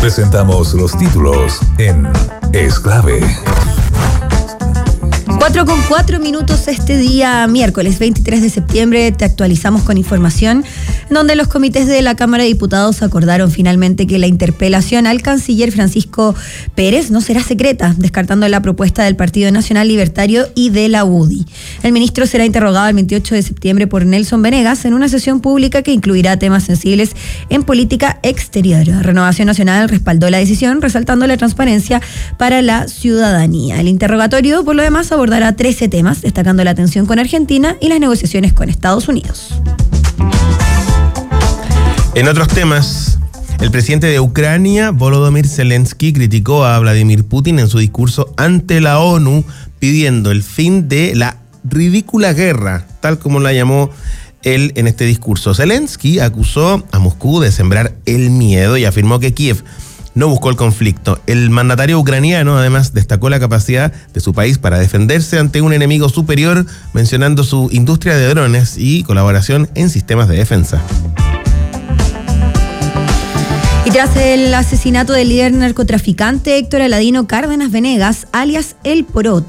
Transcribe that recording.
Presentamos los títulos en Es Clave. 4:04 este día, miércoles 23 de septiembre, te actualizamos con información donde los comités de la Cámara de Diputados acordaron finalmente que la interpelación al canciller Francisco Pérez no será secreta, descartando la propuesta del Partido Nacional Libertario y de la UDI. El ministro será interrogado el 28 de septiembre por Nelson Venegas en una sesión pública que incluirá temas sensibles en política exterior. Renovación Nacional respaldó la decisión, resaltando la transparencia para la ciudadanía. El interrogatorio, por lo demás, abordará 13 temas, destacando la tensión con Argentina y las negociaciones con Estados Unidos. En otros temas, el presidente de Ucrania, Volodymyr Zelensky, criticó a Vladimir Putin en su discurso ante la ONU, pidiendo el fin de la ridícula guerra, tal como la llamó él en este discurso. Zelensky acusó a Moscú de sembrar el miedo y afirmó que Kiev no buscó el conflicto. El mandatario ucraniano además destacó la capacidad de su país para defenderse ante un enemigo superior, mencionando su industria de drones y colaboración en sistemas de defensa. Y tras el asesinato del líder narcotraficante Héctor Aladino Cárdenas Venegas, alias El Poroto,